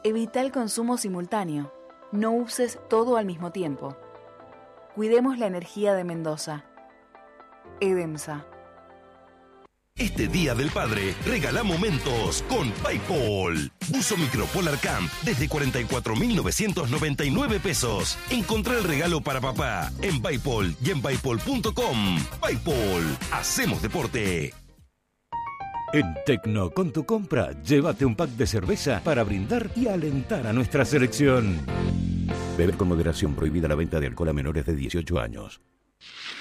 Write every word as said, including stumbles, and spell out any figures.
Evita el consumo simultáneo. No uses todo al mismo tiempo. Cuidemos la energía de Mendoza. EDEMSA. Este Día del Padre, regala momentos con PayPal. Buzo Micropolar Camp desde cuarenta y cuatro mil novecientos noventa y nueve pesos. Encontrá el regalo para papá en PayPal y en paypal punto com. PayPal, hacemos deporte. En Tecno, con tu compra, llévate un pack de cerveza para brindar y alentar a nuestra selección. Beber con moderación, prohibida la venta de alcohol a menores de dieciocho años.